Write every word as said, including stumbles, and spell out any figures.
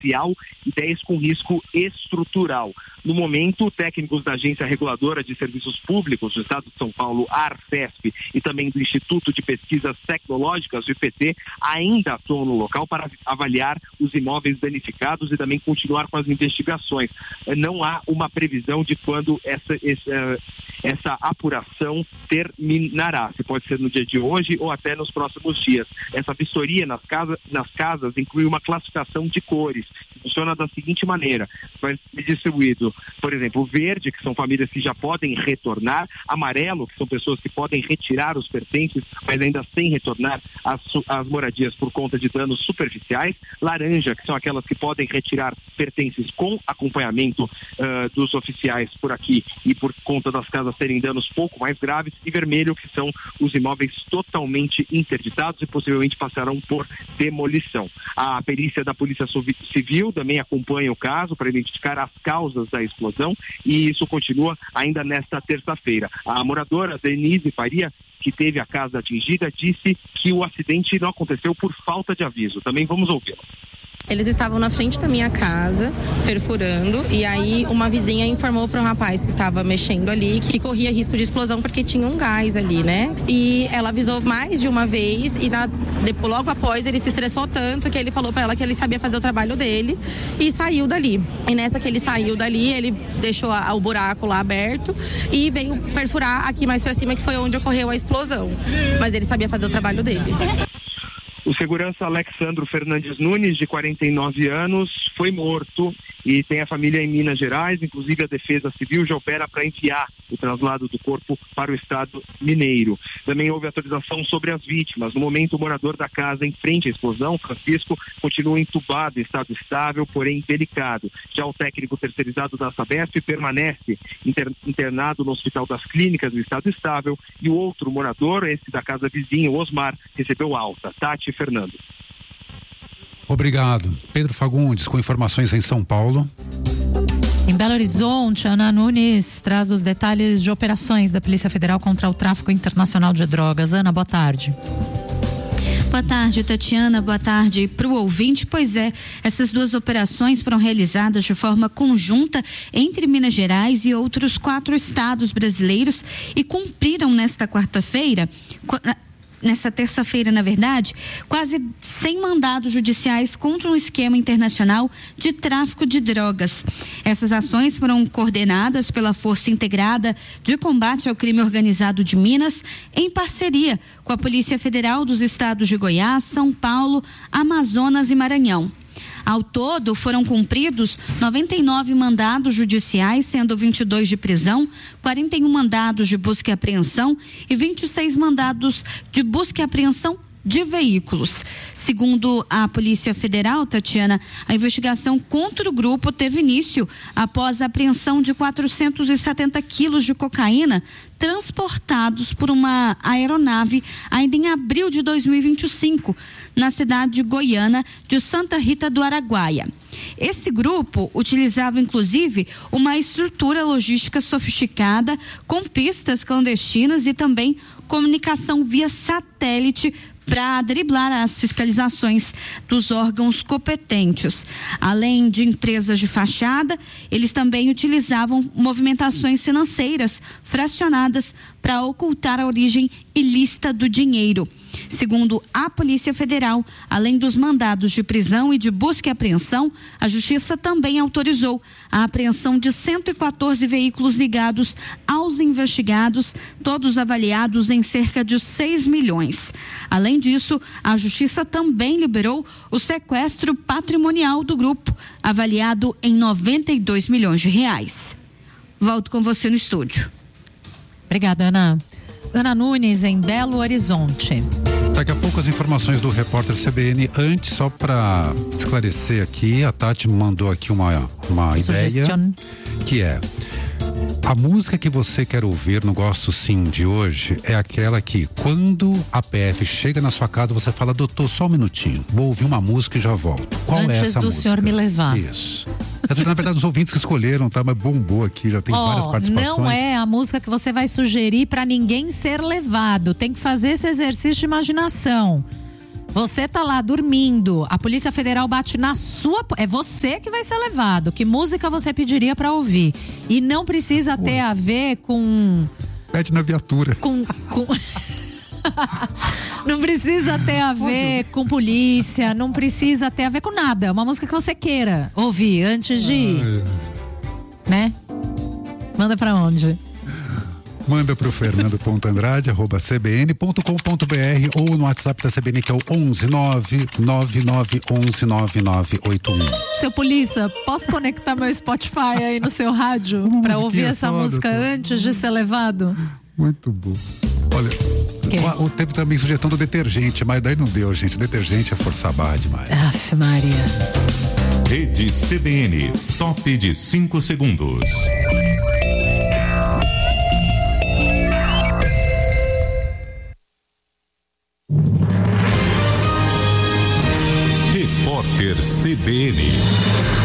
e dez com risco estrutural. No momento, técnicos da Agência Reguladora de Serviços Públicos do Estado de São Paulo, a Arcesp, e também do Instituto de Pesquisas Tecnológicas, o I P T, ainda atuam no local para avaliar os imóveis danificados e também continuar com as investigações. Não há uma previsão de quando essa, essa, essa apuração terminará. Se pode ser no dia de hoje ou até nos próximos dias. Essa vistoria nas casas, nas casas inclui uma classificação de cores. Funciona da seguinte maneira: vai ser distribuído, por exemplo, o verde, que são famílias que já podem retornar; amarelo, que são pessoas que podem retirar os pertences, mas ainda sem retornar às, às moradias por conta de danos superficiais; laranja, que são aquelas que podem retirar pertences com acompanhamento uh, dos oficiais por aqui e por conta das casas terem danos pouco mais graves; e vermelho, que são os imóveis totalmente interditados e possivelmente passarão por demolição. A perícia da Polícia Civil também acompanha o caso para identificar as causas da explosão, e isso continua ainda nesta terça-feira. A moradora Denise Faria, que teve a casa atingida, disse que o acidente não aconteceu por falta de aviso. Também vamos ouvi-la. Eles estavam na frente da minha casa, perfurando, e aí uma vizinha informou para um rapaz que estava mexendo ali que corria risco de explosão porque tinha um gás ali, né? E ela avisou mais de uma vez e na, depois, logo após ele se estressou tanto que ele falou para ela que ele sabia fazer o trabalho dele e saiu dali. E nessa que ele saiu dali, ele deixou a, o buraco lá aberto e veio perfurar aqui mais para cima, que foi onde ocorreu a explosão. Mas ele sabia fazer o trabalho dele. O segurança Alexandro Fernandes Nunes, de quarenta e nove anos, foi morto e tem a família em Minas Gerais. Inclusive, a Defesa Civil já opera para enviar o traslado do corpo para o estado mineiro. Também houve atualização sobre as vítimas. No momento, o morador da casa em frente à explosão, Francisco, continua entubado em estado estável, porém delicado. Já o técnico terceirizado da Sabesp permanece inter- internado no Hospital das Clínicas, no estado estável, e o outro morador, esse da casa vizinha, o Osmar, recebeu alta. Tati, Fernando. Obrigado. Pedro Fagundes, com informações em São Paulo. Em Belo Horizonte, Ana Nunes traz os detalhes de operações da Polícia Federal contra o tráfico internacional de drogas. Ana, boa tarde. Boa tarde, Tatiana. Boa tarde para o ouvinte. Pois é, essas duas operações foram realizadas de forma conjunta entre Minas Gerais e outros quatro estados brasileiros e cumpriram nesta quarta-feira, nesta terça-feira, na verdade, quase cem mandados judiciais contra um esquema internacional de tráfico de drogas. Essas ações foram coordenadas pela Força Integrada de Combate ao Crime Organizado de Minas, em parceria com a Polícia Federal dos estados de Goiás, São Paulo, Amazonas e Maranhão. Ao todo, foram cumpridos noventa e nove mandados judiciais, sendo vinte e dois de prisão, quarenta e um mandados de busca e apreensão e vinte e seis mandados de busca e apreensão de veículos. Segundo a Polícia Federal, Tatiana, a investigação contra o grupo teve início após a apreensão de quatrocentos e setenta quilos de cocaína transportados por uma aeronave ainda em abril de dois mil e vinte e cinco, na cidade de Goiânia, de Santa Rita do Araguaia. Esse grupo utilizava, inclusive, uma estrutura logística sofisticada com pistas clandestinas e também comunicação via satélite para driblar as fiscalizações dos órgãos competentes. Além de empresas de fachada, eles também utilizavam movimentações financeiras fracionadas para ocultar a origem ilícita do dinheiro. Segundo a Polícia Federal, além dos mandados de prisão e de busca e apreensão, a Justiça também autorizou a apreensão de cento e quatorze veículos ligados aos investigados, todos avaliados em cerca de seis milhões. Além disso, a Justiça também liberou o sequestro patrimonial do grupo, avaliado em noventa e dois milhões de reais. Volto com você no estúdio. Obrigada, Ana. Ana Nunes, em Belo Horizonte. Daqui a pouco as informações do repórter C B N. Antes, só para esclarecer aqui, a Tati mandou aqui uma, uma ideia, que é: a música que você quer ouvir no Gosto Sim de hoje é aquela que, quando a P F chega na sua casa, você fala: doutor, só um minutinho, vou ouvir uma música e já volto. Qual Antes é essa do música? senhor me levar. Isso. Essa, na verdade, os ouvintes que escolheram, tá? Mas bombou aqui, já tem oh, várias participações. Não é a música que você vai sugerir para ninguém ser levado. Tem que fazer esse exercício de imaginação. Você tá lá dormindo, a Polícia Federal bate na sua... É você que vai ser levado. Que música você pediria pra ouvir? E não precisa ter a ver com... Pede na viatura. Com... com... Não precisa ter a ver com polícia, não precisa ter a ver com nada. É uma música que você queira ouvir antes de ir. Né? Manda pra onde? Manda pro fernando ponto andrade arroba c b n ponto com ponto b r ou no WhatsApp da C B N, que é o onze nove nove nove onze nove nove oito um. Seu polícia, posso conectar meu Spotify aí no seu rádio Uma pra ouvir essa só, música doutor. antes de ser levado? Muito bom. Olha, o, teve também sugestão do detergente, mas daí não deu, gente. Detergente é forçar a barra demais. Aff, Maria. Rede C B N, top de cinco segundos. Repórter C B N.